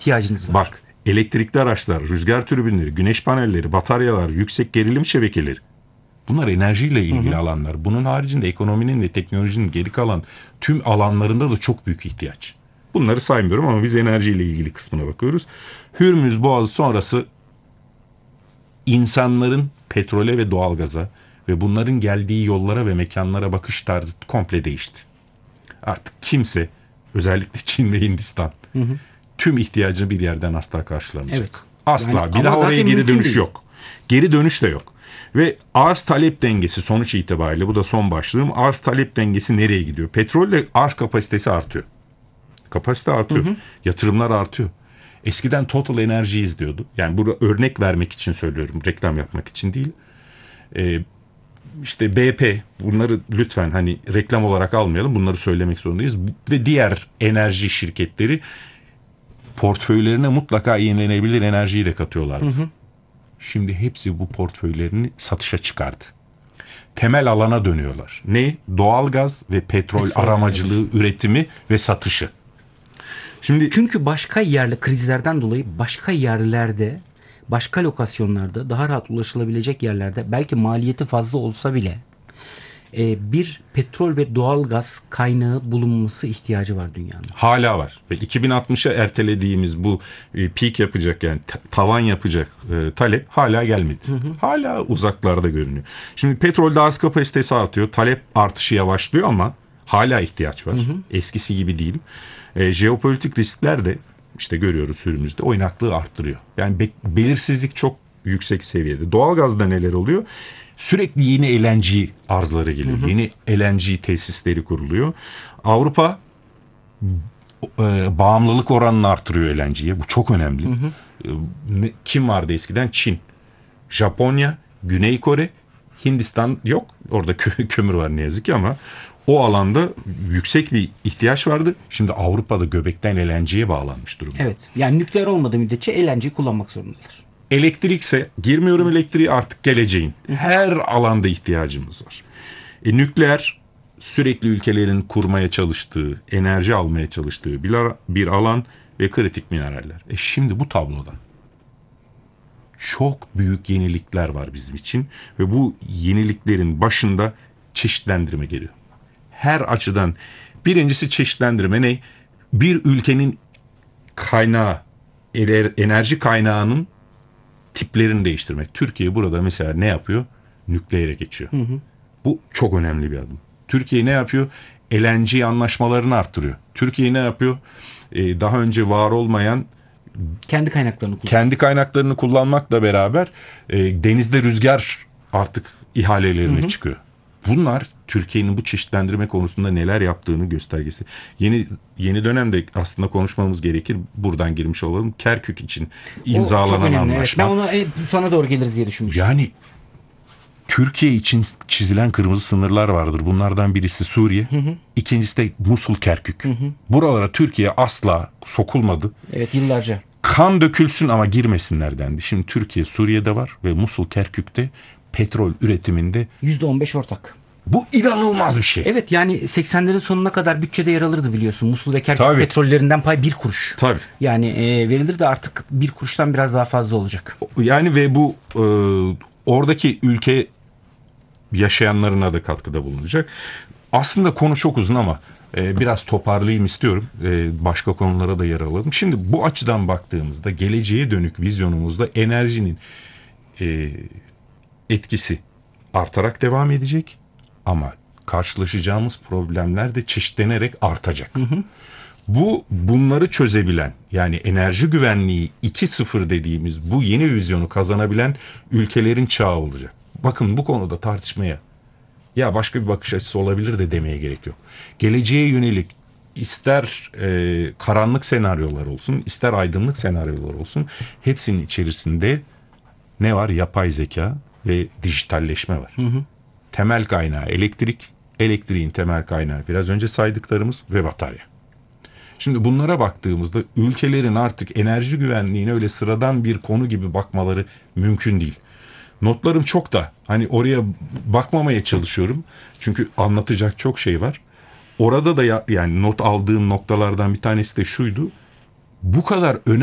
ihtiyacınız var. Bak, elektrikli araçlar, rüzgar türbinleri, güneş panelleri, bataryalar, yüksek gerilim şebekeleri. Bunlar enerjiyle ilgili alanlar. Bunun haricinde ekonominin ve teknolojinin geri kalan tüm alanlarında da çok büyük ihtiyaç. Bunları saymıyorum ama biz enerjiyle ilgili kısmına bakıyoruz. Hürmüz Boğazı sonrası insanların petrole ve doğalgaza ve bunların geldiği yollara ve mekanlara bakış tarzı komple değişti. Artık kimse, özellikle Çin ve Hindistan, tüm ihtiyacını bir yerden asla karşılamayacak. Evet. Asla. Yani bir daha ama oraya zaten geri mümkün dönüş değil. yok. Geri dönüş de yok. Ve arz talep dengesi sonuç itibariyle, bu da son başlığım, arz talep dengesi nereye gidiyor? Petrolle arz kapasitesi artıyor. Kapasite artıyor. Yatırımlar artıyor. Eskiden Total Energies diyordu. Yani burada örnek vermek için söylüyorum. Reklam yapmak için değil. İşte BP, bunları lütfen hani reklam olarak almayalım. Bunları söylemek zorundayız. Ve diğer enerji şirketleri portföylerine mutlaka yenilenebilir enerjiyi de katıyorlardı. Şimdi hepsi bu portföylerini satışa çıkardı. Temel alana dönüyorlar. Ne? Doğalgaz ve petrol aramacılığı, üretimi ve satışı. Şimdi Çünkü başka yerle krizlerden dolayı başka yerlerde, başka lokasyonlarda daha rahat ulaşılabilecek yerlerde belki maliyeti fazla olsa bile bir petrol ve doğalgaz kaynağı bulunması ihtiyacı var dünyanın. hala var. Ve 2060'a ertelediğimiz bu peak yapacak, yani tavan yapacak talep hala gelmedi. Hala uzaklarda görünüyor. Şimdi petrolde arz kapasitesi artıyor. Talep artışı yavaşlıyor ama hala ihtiyaç var. Eskisi gibi değil. Jeopolitik riskler de işte görüyoruz önümüzde, oynaklığı arttırıyor. Yani belirsizlik çok yüksek seviyede. Doğalgazda neler oluyor? Sürekli yeni LNG arzları geliyor. Yeni LNG tesisleri kuruluyor. Avrupa bağımlılık oranını artırıyor LNG'ye. Bu çok önemli. Kim vardı eskiden? Çin, Japonya, Güney Kore, Hindistan yok. Orada kömür var ne yazık ki ama o alanda yüksek bir ihtiyaç vardı. Şimdi Avrupa'da göbekten LNG'ye bağlanmış durumda. Evet. Yani nükleer olmadığı müddetçe LNG kullanmak zorundalar. Elektrikse, girmiyorum elektriği, artık geleceğin. Her alanda ihtiyacımız var. Nükleer sürekli ülkelerin kurmaya çalıştığı, enerji almaya çalıştığı bir alan ve kritik mineraller. Şimdi bu tablodan çok büyük yenilikler var bizim için ve bu yeniliklerin başında çeşitlendirme geliyor. Her açıdan. Birincisi çeşitlendirme ne? Bir ülkenin kaynağı, enerji kaynağının tiplerini değiştirmek. Türkiye burada mesela ne yapıyor? Nükleere geçiyor. Bu çok önemli bir adım. Türkiye ne yapıyor? LNG anlaşmalarını arttırıyor. Türkiye ne yapıyor? Daha önce var olmayan kendi kaynaklarını kullanmakla beraber denizde rüzgar artık ihalelerine çıkıyor. Bunlar Türkiye'nin bu çeşitlendirme konusunda neler yaptığını göstergesi. Yeni dönemde aslında konuşmamız gerekir. Buradan girmiş olalım. Kerkük için imzalanan anlaşma. Evet. Ben ona sona doğru geliriz diye düşünmüştüm. Yani Türkiye için çizilen kırmızı sınırlar vardır. Bunlardan birisi Suriye. İkincisi de Musul, Kerkük. Buralara Türkiye asla sokulmadı. Evet, yıllarca. Kan dökülsün ama girmesinler dendi. Şimdi Türkiye Suriye'de var ve Musul, Kerkük'te petrol üretiminde %15 ortak. Bu inanılmaz bir şey. Evet, yani 80'lerin sonuna kadar bütçede yer alırdı biliyorsun. Musul ve Kerkük Tabii. petrollerinden pay 1 kuruş. Tabii. Yani verilir de artık 1 kuruştan biraz daha fazla olacak. Yani ve bu oradaki ülke yaşayanlarına da katkıda bulunacak. Aslında konu çok uzun ama biraz toparlayayım istiyorum. Başka konulara da yer alalım. Şimdi bu açıdan baktığımızda geleceğe dönük vizyonumuzda enerjinin etkisi artarak devam edecek ama karşılaşacağımız problemler de çeşitlenerek artacak. Bunları çözebilen, yani enerji güvenliği 2.0 dediğimiz bu yeni vizyonu kazanabilen ülkelerin çağı olacak. Bakın bu konuda tartışmaya, ya başka bir bakış açısı olabilir de demeye gerek yok. Geleceğe yönelik ister karanlık senaryolar olsun, ister aydınlık senaryolar olsun, hepsinin içerisinde ne var? Yapay zeka ve dijitalleşme var. Temel kaynağı elektrik, elektriğin temel kaynağı biraz önce saydıklarımız ve batarya. Şimdi bunlara baktığımızda ülkelerin artık enerji güvenliğine öyle sıradan bir konu gibi bakmaları mümkün değil. Notlarım çok da hani oraya bakmamaya çalışıyorum. Çünkü anlatacak çok şey var. Orada da yani not aldığım noktalardan bir tanesi de şuydu. Bu kadar önemli